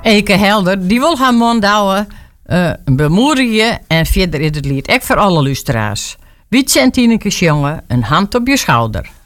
Eke Helder, die wil haar man douwen, bemoedigen en verder is het lied echt voor alle luisteraars. Wie Tineke jongen, een hand op je schouder.